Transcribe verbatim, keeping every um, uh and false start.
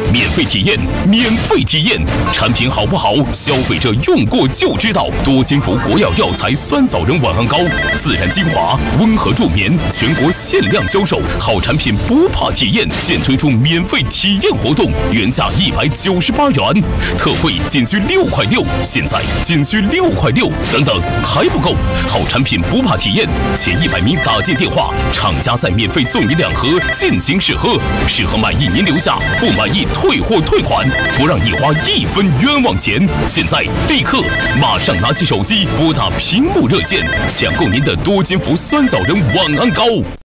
免费体验，免费体验，产品好不好？消费者用过就知道。多金福国药药材酸枣仁晚安膏，自然精华，温和助眠，全国限量销售，好产品不怕体验。现推出免费体验活动，原价一百九十八元，特惠仅需六块六，现在仅需六块六。等等，还不够，好产品不怕体验，前一百名打进电话，厂家再免费送你两盒进行试喝，试喝满意您留下，不满意退货退款，不让你花一分冤枉钱。现在立刻马上拿起手机拨打屏幕热线，抢购您的多金福酸枣仁晚安膏。